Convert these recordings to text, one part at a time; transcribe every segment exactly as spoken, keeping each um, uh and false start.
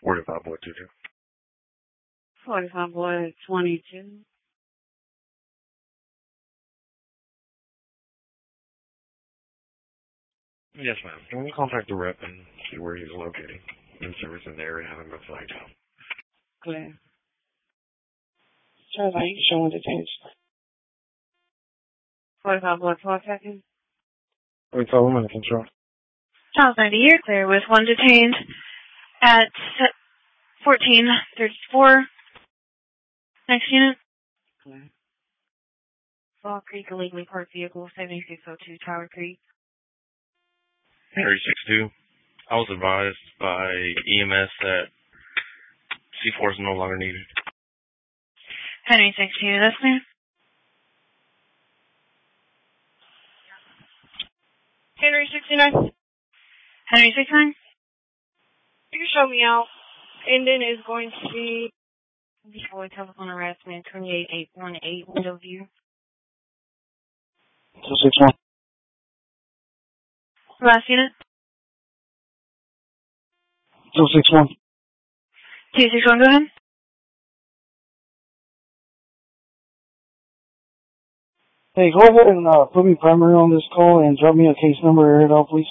forty-five boy two two. forty-five boy twenty-two. Yes, ma'am. Can we contact the rep and see where he's located in service in the area and have him go flight? Clear. Charles, are you showing detained? forty-five boy twelve seconds. We told him in control. Charles, ninety, you're clear with one detained at fourteen thirty-four. Next unit. Clear. Fall Creek, illegally parked vehicle, seventy-six oh two Tower Creek. Henry six two. I was advised by E M S that C four is no longer needed. Henry six two, that's clear. Henry sixty-nine. Henry sixty-nine. You can show me out. And then it's going to be before telephone harassment, twenty-eight eight one eight, window view. two six one. Last unit. two six one. two six one, go ahead. Hey, go ahead and uh, put me primary on this call and drop me a case number area out, please.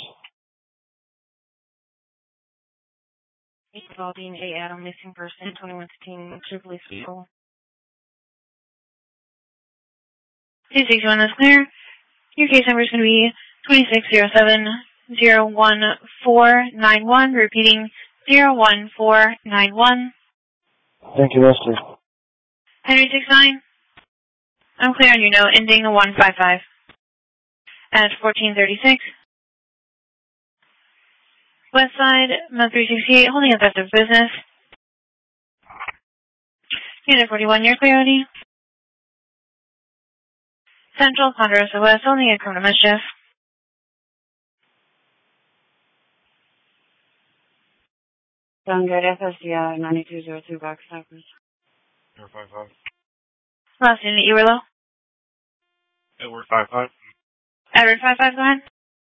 Valdine A. Adam, missing person, twenty-one fifteen, Tripoli School. two six one, that's clear. Your case number is going to be twenty-six zero seven zero one four nine one, repeating zero one four nine one. Thank you, that's clear. Henry sixty-nine. I'm clear on your note, ending one five five. At fourteen thirty-six. West Side, Mode three sixty-eight, holding effective business. Unit forty-one, your clarity. Central, Ponderosa West, holding a criminal mischief. Sound good, F S D I ninety-two oh two, box stoppers. Air five five. Last unit, you were low. Edward five five. Edward five five, go ahead.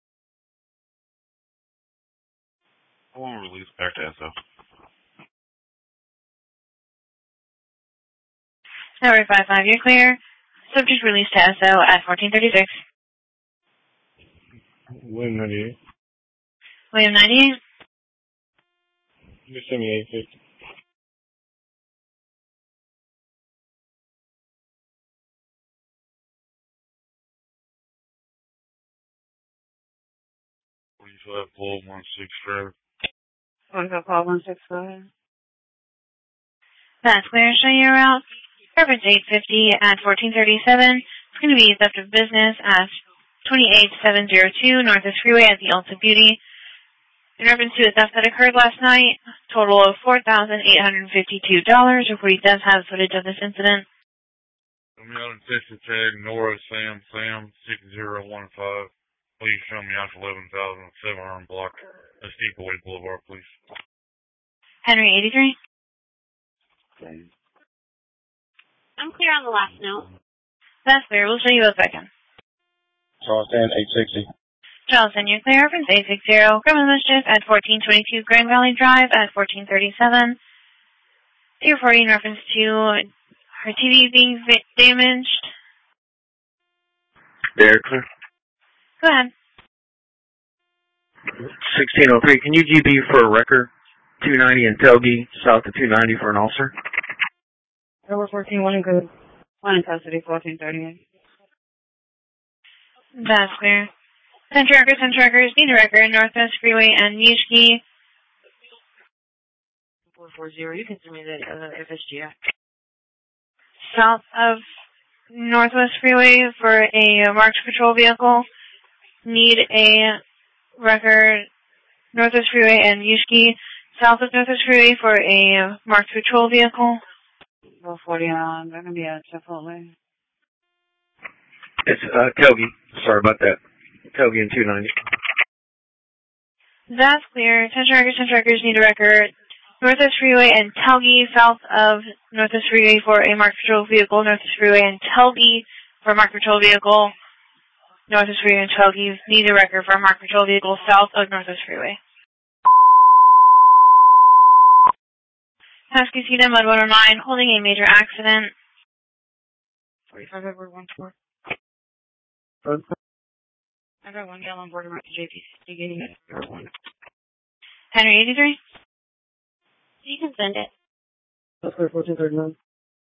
I want to release back to S O. Edward five five, you're clear. Subject released to S O at fourteen thirty-six. William ninety-eight. William ninety-eight. You send me eight fifty. forty-five, pull one six four. forty-five, call one six, go ahead. That's clear. Show you around. Reference eight fifty at fourteen thirty-seven. It's going to be theft of business at twenty-eight seven oh two Northwest Freeway at the Ulta Beauty. In reference to a theft that occurred last night, total of four thousand eight hundred fifty-two dollars. Report does have footage of this incident. Show me out in Texas tag Nora Sam Sam six zero one five. Please show me out to eleven thousand seven hundred block. That's Deepaway Boulevard, please. Henry eighty-three. Okay. I'm clear on the last note. That's clear. We'll show you a second. Charleston eight sixty. Charleston, you're clear. Reference eight sixty. Criminal mischief at fourteen twenty-two Grand Valley Drive at fourteen thirty-seven. two forty in reference to her T V being damaged. There, clear. Go ahead. sixteen oh three, can you G B for a record? two ninety in Telgi, south of two ninety for an ulcer. Over fourteen, one in good. One in custody, fourteen thirty-eight. That's clear. ten trackers, ten trackers, need a record, Northwest Freeway and Yishki. four forty, you can send me the uh, F S G I. South of Northwest Freeway for a marked patrol vehicle. Need a record, Northwest Freeway and Yishki. South of Northwest Freeway for a marked patrol vehicle. four forty on, they're going to be at Chipotle. It's uh, Telgi. Sorry about that. Telgi and two ninety. That's clear. ten trackers, ten trackers need a record. Northwest Freeway and Telgi, south of Northwest Freeway for a marked patrol vehicle. Northwest Freeway and Telgi for a marked patrol vehicle. Northwest Freeway and Telgi need a record for a marked patrol vehicle south of Northwest Freeway. Pascasita, Mud one oh nine, holding a major accident. forty-five Edward one four. I've got one gal on board about the J P C getting it. one. Henry eighty-three? You can send it. That's fourteen thirty-nine.